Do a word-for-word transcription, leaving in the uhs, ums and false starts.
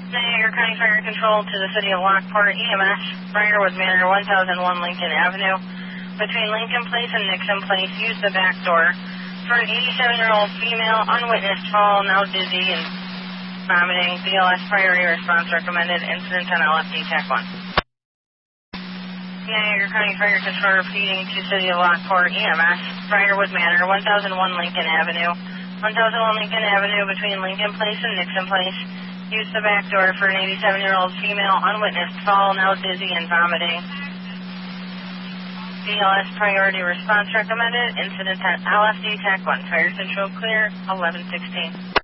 Niagara County Fire Control to the City of Lockport, E M S, Briarwood Manor, one thousand one Lincoln Avenue. Between Lincoln Place and Nixon Place, use the back door. For an eighty-seven-year-old female, unwitnessed fall, now dizzy and vomiting. B L S priority response recommended. Incident on L F D Tech one. Niagara County Fire Control repeating to City of Lockport, E M S, Briarwood Manor, one thousand one Lincoln Avenue. one thousand one Lincoln Avenue between Lincoln Place and Nixon Place. Use the back door for an eighty-seven-year-old female, unwitnessed fall, now dizzy and vomiting. B L S priority response recommended. Incident at L F D Tech one. Fire control clear, eleven sixteen.